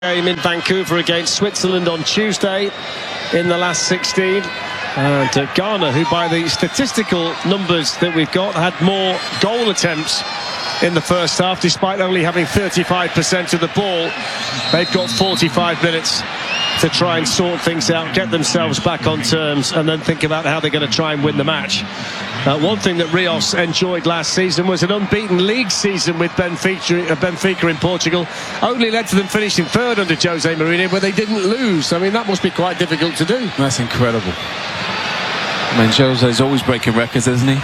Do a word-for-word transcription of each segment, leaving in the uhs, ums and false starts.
Game in Vancouver against Switzerland on Tuesday in the last sixteen, and uh, Ghana, who by the statistical numbers that we've got had more goal attempts in the first half despite only having thirty-five percent of the ball. They've got forty-five minutes to try and sort things out, get themselves back on terms, and then think about how they're going to try and win the match. Uh, one thing that Rios enjoyed last season was an unbeaten league season with Benfica, uh, Benfica in Portugal. Only led to them finishing third under Jose Mourinho, where they didn't lose. I mean, that must be quite difficult to do. That's incredible. I mean, Jose's always breaking records, isn't he?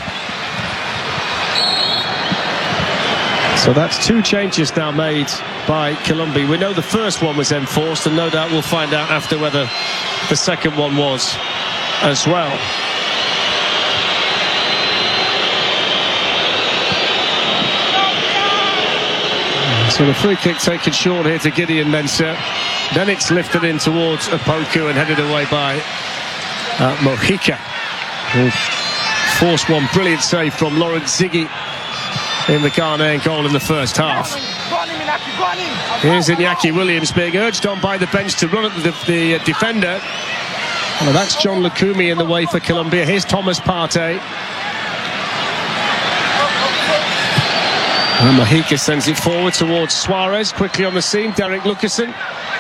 So that's two changes now made by Colombia. We know the first one was enforced, and no doubt we'll find out after whether the second one was as well. So the free kick taken short here to Gideon Mensah. Then it's lifted in towards Opoku and headed away by uh, Mojica, who forced one brilliant save from Lawrence Ziggy in the Ghanaian goal in the first half. Here's Iñaki Williams being urged on by the bench to run at the, the defender. Well, that's John Lukumi in the way for Colombia. Here's Thomas Partey. And Mojica sends it forward towards Suarez, quickly on the scene. Derek Lucasen.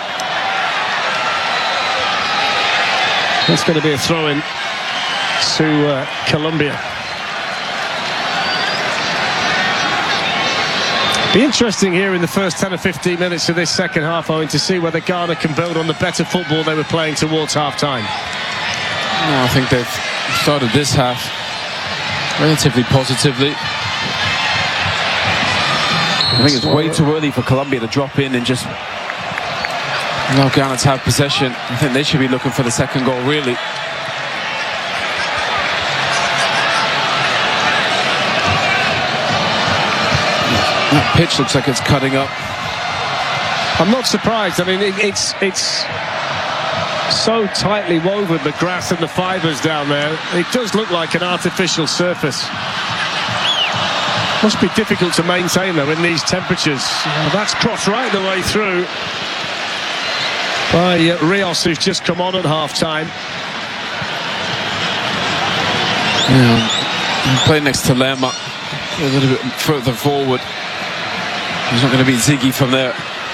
That's going to be a throw-in to uh, Colombia. Be interesting here in the first ten or fifteen minutes of this second half, Owen, to see whether Ghana can build on the better football they were playing towards half-time. No, I think they've started this half relatively positively. I think it's way too early for Colombia to drop in and just allow Ghana to have possession. I think they should be looking for the second goal, really. That pitch looks like it's cutting up. I'm not surprised. I mean, it, it's it's so tightly woven, the grass and the fibres down there. It does look like an artificial surface. Must be difficult to maintain, though, in these temperatures. Uh, that's crossed right the way through by uh, Rios, who's just come on at half-time. Yeah, playing next to Lerma, a little bit further forward. He's not going to beat Ziggy from there.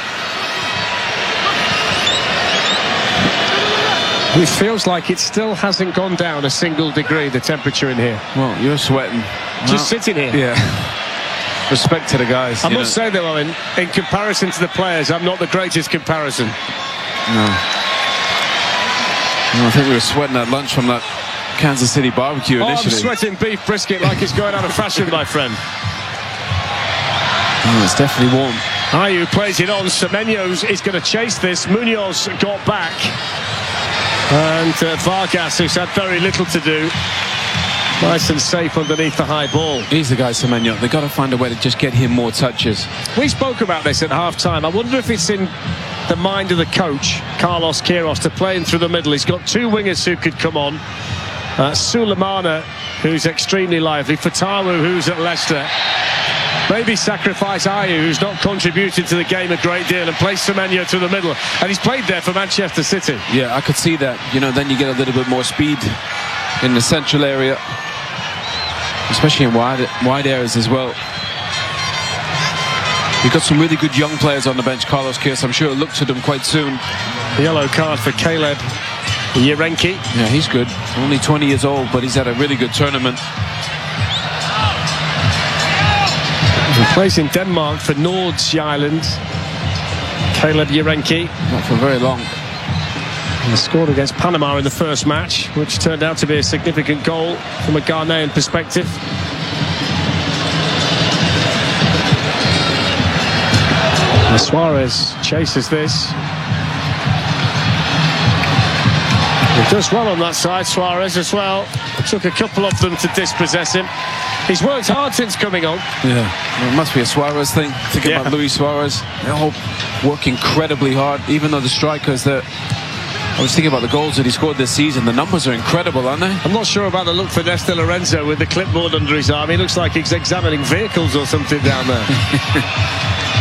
It feels like it still hasn't gone down a single degree, the temperature in here. Well, you're sweating. Just well, sitting here. Yeah. Respect to the guys. I must know. say, though, Owen, in comparison to the players, I'm not the greatest comparison. No. no I think we were sweating at lunch from that Kansas City barbecue oh, initially. I'm sweating beef brisket like it's going out of fashion, my friend. Oh, it's definitely warm. Ayew plays it on. Semenyo is going to chase this. Munoz got back. And uh, Vargas, who's had very little to do, nice and safe underneath the high ball. He's the guy, Semenyo. They've got to find a way to just get him more touches. We spoke about this at half-time. I wonder if it's in the mind of the coach, Carlos Queiroz, to play in through the middle. He's got two wingers who could come on. Uh, Sulemana, who's extremely lively. Fatawu, who's at Leicester. Maybe sacrifice Ayew, who's not contributed to the game a great deal, and play Semenyo to the middle. And he's played there for Manchester City. Yeah, I could see that. You know, then you get a little bit more speed in the central area, especially in wide, wide areas as well. You've got some really good young players on the bench. Carlos Queiroz, I'm sure, will look to them quite soon. Yellow card for Caleb Yerenki. Yeah, he's good. Only twenty years old, but he's had a really good tournament. He plays in Denmark for Nordsjælland. Caleb Yerenki. Not for very long. He scored against Panama in the first match, which turned out to be a significant goal from a Ghanaian perspective. And Suarez chases this. He does well on that side, Suarez as well. Took a couple of them to dispossess him. He's worked hard since coming on. Yeah, well, it must be a Suarez thing. Think yeah. about Luis Suarez. They all work incredibly hard, even though the strikers that... I was thinking about the goals that he scored this season. The numbers are incredible, aren't they? I'm not sure about the look for Néstor Lorenzo with the clipboard under his arm. He looks like he's examining vehicles or something down there.